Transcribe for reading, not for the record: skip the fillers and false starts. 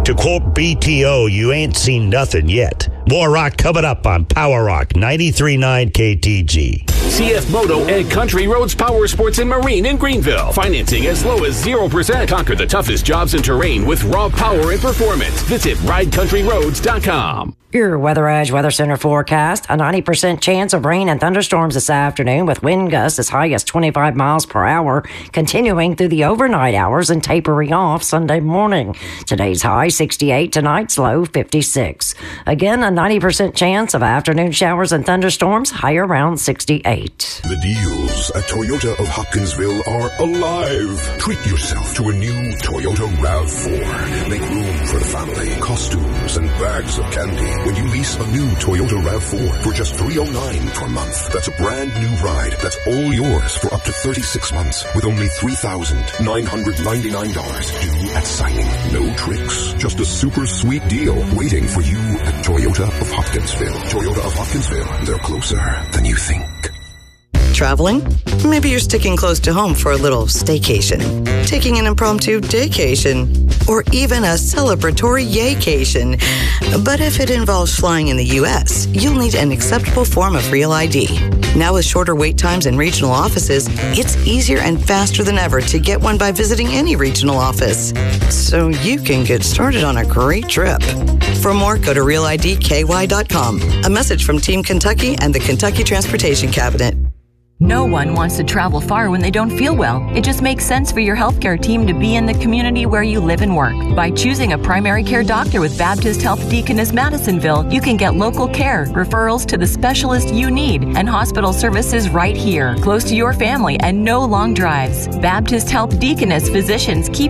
To quote BTO, you ain't seen nothing yet. More rock coming up on Power Rock 93.9 KTG. CF Moto and Country Roads Power Sports and Marine in Greenville. Financing as low as 0%. Conquer the toughest jobs in terrain with raw power and performance. Visit ridecountryroads.com. Your Weather Edge Weather Center forecast. A 90% chance of rain and thunderstorms this afternoon with wind gusts as high as 25 miles per hour, continuing through the overnight hours and tapering off Sunday morning. Today's high 68, tonight's low 56. Again, a 90% chance of afternoon showers and thunderstorms, high around 68. The deals at Toyota of Hopkinsville are alive. Treat yourself to a new Toyota RAV4. Make room for the family, costumes, and bags of candy. When you lease a new Toyota RAV4 for just $309 per month, that's a brand new ride that's all yours for up to 36 months with only $3,999 due at signing. No tricks, just a super sweet deal waiting for you at Toyota of Hopkinsville. Toyota of Hopkinsville, they're closer than you think. Traveling? Maybe you're sticking close to home for a little staycation, taking an impromptu daycation, or even a celebratory yaycation. But if it involves flying in the U.S., you'll need an acceptable form of real ID. Now with shorter wait times in regional offices, it's easier and faster than ever to get one by visiting any regional office. So you can get started on a great trip. For more, go to RealIDKY.com. A message from Team Kentucky and the Kentucky Transportation Cabinet. No one wants to travel far when they don't feel well. It just makes sense for your healthcare team to be in the community where you live and work. By choosing a primary care doctor with Baptist Health Deaconess Madisonville, you can get local care, referrals to the specialist you need, and hospital services right here, close to your family and no long drives. Baptist Health Deaconess physicians keep